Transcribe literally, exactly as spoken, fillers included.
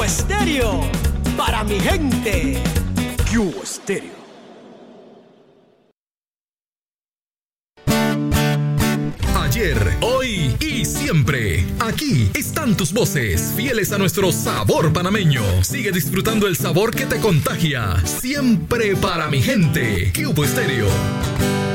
Estéreo, para mi gente. Cubo Estéreo. Ayer, hoy y siempre. Aquí están tus voces, fieles a nuestro sabor panameño. Sigue disfrutando el sabor que te contagia. Siempre para mi gente. Cubo Estéreo.